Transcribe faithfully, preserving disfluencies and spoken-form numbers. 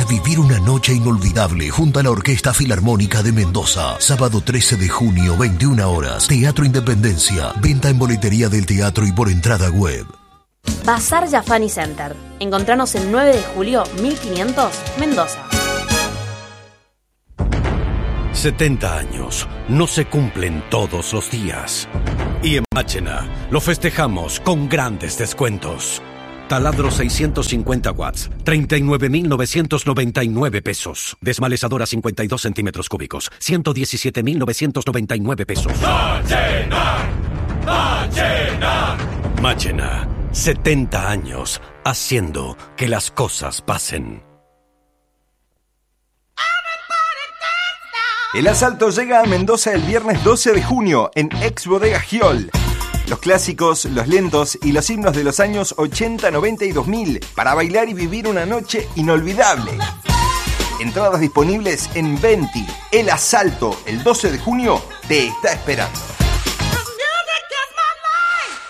vivir una noche inolvidable junto a la Orquesta Filarmónica de Mendoza. Sábado trece de junio, veintiuna horas. Teatro Independencia. Venta en boletería del teatro y por entrada web. Bazar Jafani Center. Encontranos el nueve de julio, mil quinientos, Mendoza. setenta años no se cumplen todos los días. Y en Máchena lo festejamos con grandes descuentos. Taladro seiscientos cincuenta watts, treinta y nueve mil novecientos noventa y nueve pesos. Desmalezadora cincuenta y dos centímetros cúbicos, ciento diecisiete mil novecientos noventa y nueve pesos. Máchena, Máchena. Máchena, setenta años haciendo que las cosas pasen. El asalto llega a Mendoza el viernes doce de junio en Ex Bodega Giol. Los clásicos, los lentos y los himnos de los años ochenta, noventa y dos mil para bailar y vivir una noche inolvidable. Entradas disponibles en Venti. El asalto el doce de junio te está esperando.